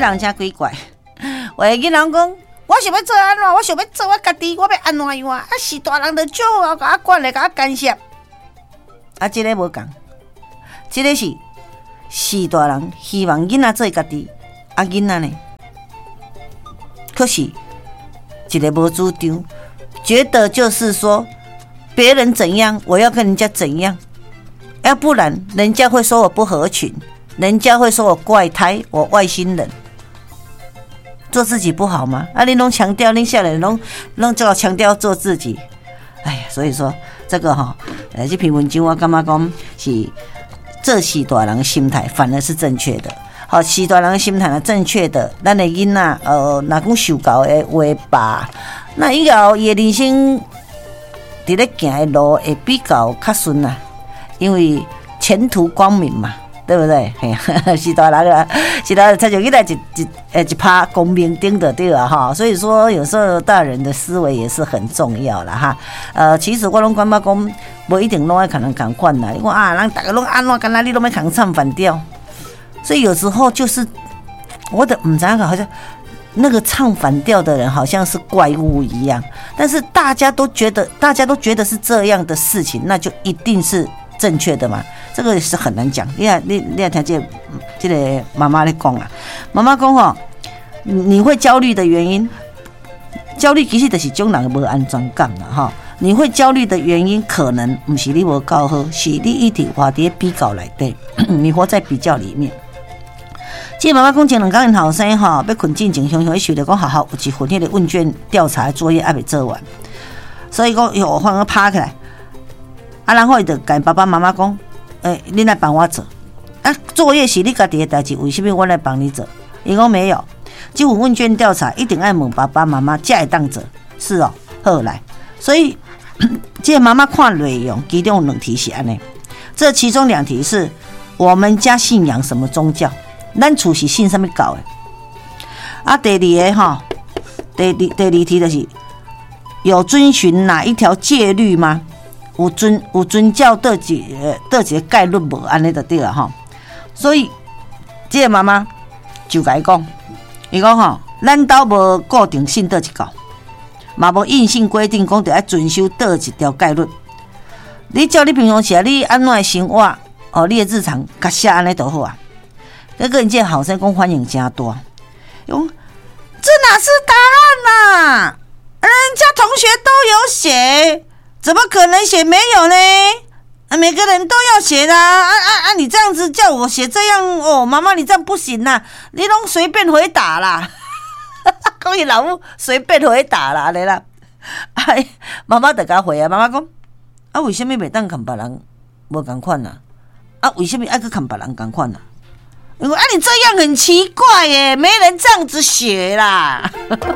人真奇怪，有的囡仔讲，我想要做安怎，我想要做我家己，我要安怎样啊？是大人就少啊，甲我管咧，甲我干涉。啊，这个无共，这个是大人希望囡仔做家己，啊囡仔呢，可是一个无主张，觉得就是说别人怎样，我要跟人家怎样，要不然人家会说我不合群，人家会说我怪胎，我外星人。做自己不好吗？啊，你拢强调，恁少年拢就要强调做自己。哎呀，所以说这个这篇文章我感觉讲是这是大人的心态，反而是正确的。好，是大人的心态是正确的。咱的囡仔若讲受教的话吧，那以后伊的人生伫咧行的路会比较较顺啦，因为前途光明嘛。对不对？是大人啊，是大人才就起来一趴公平顶的对啊哈。所以说，有时候大人的思维也是很重要啦哈。其实我拢感觉讲，不一定拢爱可能同款啦。因为人大家拢安怎，干那你拢要扛唱反调，所以有时候就是我的唔知道好像那个唱反调的人好像是怪物一样，但是大家都觉得是这样的事情，那就一定是正确的嘛？这个是很难讲。你要听这个妈妈在讲啊，妈妈讲你会焦虑的原因，焦虑其实就是种人没安全感啦哈。你会焦虑的原因，可能不是你没够好，是你一直活在比较里底，你活在比较里面。这个妈妈讲前2天因后生要困进前，想想想到讲学校有一份迄个问卷调查作业还没做完，所以讲我反而趴起来。然后伊就跟爸爸妈妈讲，你来帮我做。作业是你家己的代志，为什么我来帮你做？伊讲没有，这份问卷调查一定要问爸爸妈妈才会当做。是哦，好来。所以，这个妈妈看内容，其中有2题是安尼。这其中2题是我们家信仰什么宗教？咱厝是信什么教的？第2个第2题就是有遵循哪一条戒律吗？有遵照倒一个概率无安尼就对了哈。所以这个妈妈就甲伊讲，伊讲咱家无固定信倒一教，嘛无硬性规定讲得要遵守倒一条概率。你照你平常时你安怎生活你的日常甲写安尼就好啊。那个人这后生讲反应真大，这哪是答案啊？人家同学都有写。怎么可能写没有呢？每个人都要写的你这样子叫我写这样妈妈你这样不行啦，你拢随便回答啦，讲伊老母随便回答啦，安尼啦。妈妈就甲回啊，妈妈讲为什么袂当跟别人无同款啊？为什么爱去跟别人同款啊？因为你这样很奇怪耶，没人这样子写啦。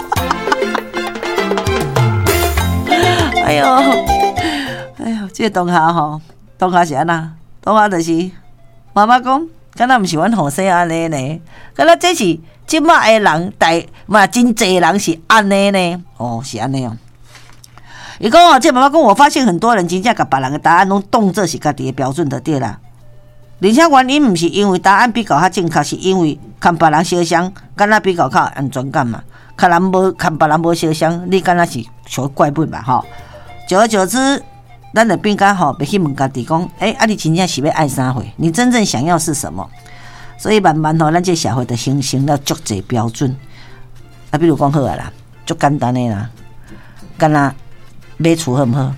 哎呦，这个同学是安那？同学就是妈妈讲，敢若不是阮后生安尼呢？敢若这是即摆的人，真侪人是安尼呢？是安尼哦。伊讲这妈妈讲，我发现很多人真正甲别人的答案拢当作是家己的标准就对啦。而且原因不是因为答案比较较正确，是因为跟别人相像，敢若比较较安全感嘛。跟别人无相像，你敢若是像怪物嘛吼？久而久之，咱就变甲袂去问家己讲，你真正是要爱啥货？你真正想要是什么？所以慢慢咱这社会就形成了足侪标准。比如讲好啊啦，足简单的啦，敢若买厝好唔好？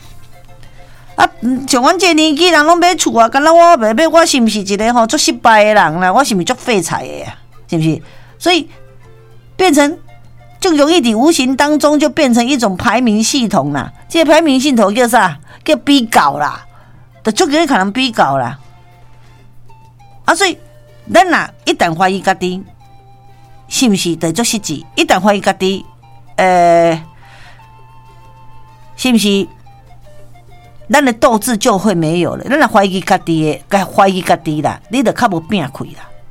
像阮这年纪人拢买厝啊，敢若我袂买，我是不是一个足失败的人啦？我是不是足废柴的呀？是不是？所以变成。就容易在无形当中就变成一种排名系统啦。这个排名系统叫啥？叫比较啦，就有可能比较啦。所以咱若一旦怀疑家己，是不是就足失志？一旦怀疑家己，是不是咱的斗志就会没有了？咱若怀疑家己的，怀疑家己啦，你就较无拼开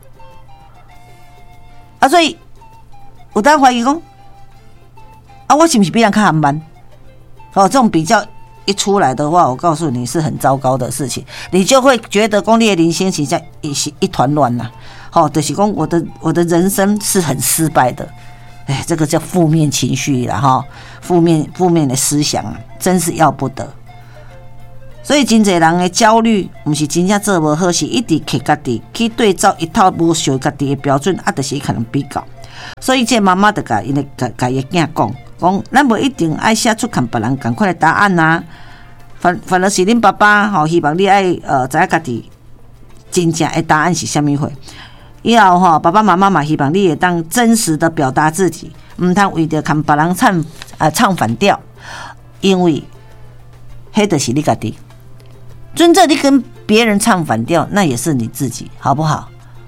啦。所以有当怀疑讲。我是不是比人较含慢？这种比较一出来的话，我告诉你是很糟糕的事情，你就会觉得讲你的人生是一团乱啦。 就是讲我的人生是很失败的，这个叫负面情绪啦哈，负面的思想啊，真是要不得。所以真侪人的焦虑，不是真正做无好，是一直去家己去对照一套无属家己的标准，就是可能比较。所以这妈妈就甲伊的囝讲，咱无一定爱写出跟别人同款的答案啊。反而是恁爸爸希望你爱知影家己真正的答案是啥物货。以后爸爸妈妈嘛希望你会当真实的表达自己，唔通为着跟别人唱反调，因为迄就是你家己。尊重你跟别人唱反调，那也是你自己，好不好？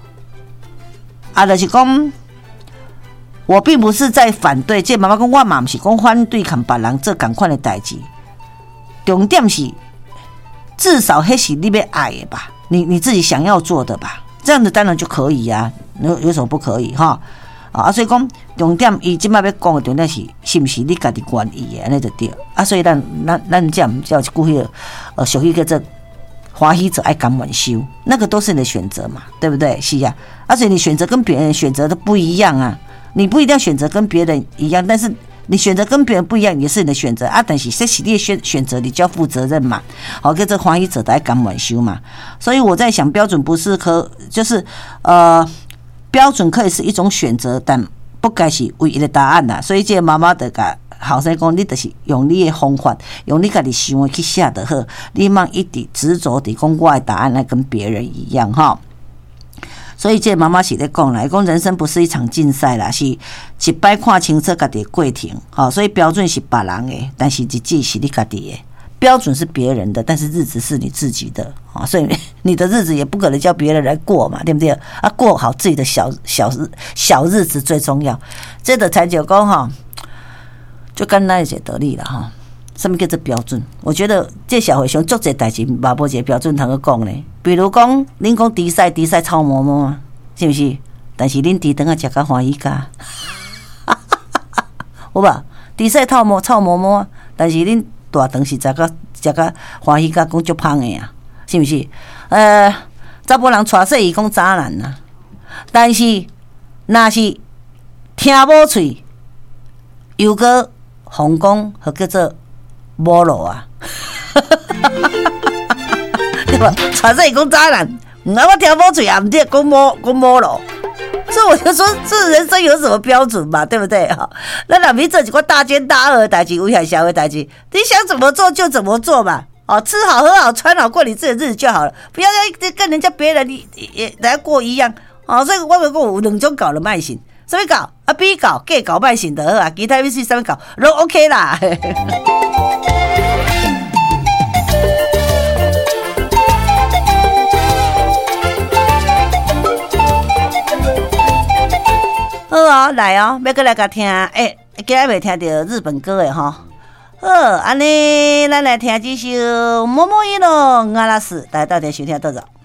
就是讲，我并不是在反对，这妈妈讲我嘛不是讲反对跟别人做同款的代志，重点是至少迄是你要爱的吧，你自己想要做的吧，这样子当然就可以啊，有什么不可以哈？所以讲重点，伊即摆要讲的重点是不是你家己愿意的，安尼就对。所以咱这样叫一句俗语叫做欢喜者爱甘愿受，那个都是你的选择嘛，对不对？是啊，而且你选择跟别人选择的不一样啊，你不一定要选择跟别人一样，但是你选择跟别人不一样也是你的选择啊。但是这是你的选择，你就要负责任嘛。叫做欢喜者爱甘愿受嘛。所以我在想，标准不是就是标准可以是一种选择，但不该是唯一的答案呐。所以这个妈妈就甲后生讲，你就是用你的方法，用你家己想的去写就好，你莫一直执着地讲我的答案来跟别人一样哈。所以这个妈妈是在讲啦，讲人生不是一场竞赛啦，是一摆看清楚家己的过程。所以标准是别人的，但是日子是你家己的。标准是别人的，但是日子是你自己的所以你的日子也不可能叫别人来过嘛，对不对？过好自己的小日子最重要。这个才就讲就简单一个道理啦什么叫做标准？我觉得这社会上足侪代志嘛，无一个标准通去讲呢。比如讲，恁讲猪屎臭毛毛，是不是？但是恁猪肠啊食甲欢喜甲，有吧？猪屎臭毛毛，但是恁大肠是食甲欢喜甲，讲足芳的啊，是不是？查甫人娶死伊讲渣男啊，但是若是听无喙，又个红讲，和叫做无路啊，对吧？娶死伊讲渣男，我听无喙也唔对，讲无路。所以我就说，这人生有什么标准嘛？对不对那若咪做一个大奸大恶的代志，危害社会的代志，你想怎么做就怎么做嘛。吃好喝好穿好过你自己的日子就好了，不要跟人家别人也来过一样所以我有两种搞的卖性，什么搞？B 搞 ，G 搞卖性的好其他是什么搞都 OK 啦。好来要过来甲听，今日未听到日本歌的好，安尼咱来听这首《摸摸一咯阿拉斯》，大家到底收听多少？